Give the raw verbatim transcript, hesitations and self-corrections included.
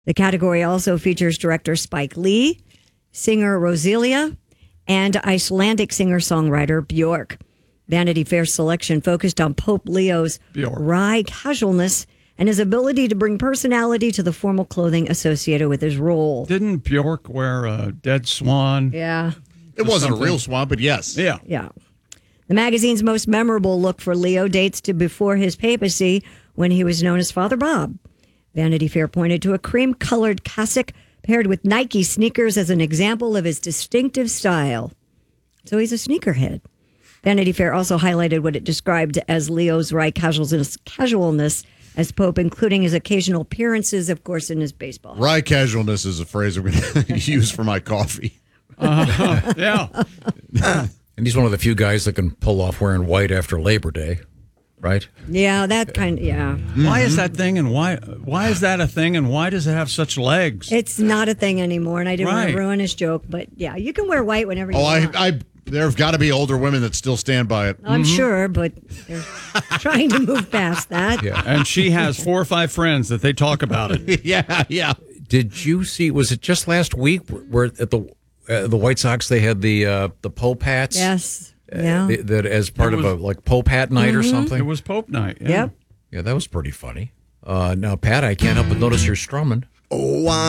The category also features director Spike Lee, singer Rosalia, and Icelandic singer-songwriter Björk. Vanity Fair's selection focused on Pope Leo's Bjork. wry casualness and his ability to bring personality to the formal clothing associated with his role. Didn't Bjork wear a dead swan? Yeah. It wasn't something. a real swan, but yes. Yeah. Yeah. The magazine's most memorable look for Leo dates to before his papacy, when he was known as Father Bob. Vanity Fair pointed to a cream-colored cassock paired with Nike sneakers as an example of his distinctive style. So he's a sneakerhead. Vanity Fair also highlighted what it described as Leo's wry casualness, casualness as Pope, including his occasional appearances, of course, in his baseball. Wry casualness is a phrase I'm going to use for my coffee. Uh-huh. Yeah. And he's one of the few guys that can pull off wearing white after Labor Day, right? Yeah, that kind of, yeah. Why is that thing and why why is that a thing and why does it have such legs? It's not a thing anymore, and I didn't want Right. to ruin his joke, but yeah, you can wear white whenever you Oh, I, want. I, there have got to be older women that still stand by it. I'm sure, but they're trying to move past that. Yeah. And she has four or five friends that they talk about it. yeah, yeah. Did you see? Was it just last week where at the uh, the White Sox they had the uh, the Pope hats? Yes. Yeah. Th- that as part It of was- a like Pope hat night or something. It was Pope night. Yeah. Yep. Yeah, that was pretty funny. Uh, now, Pat, I can't help but notice you're strumming. Oh, I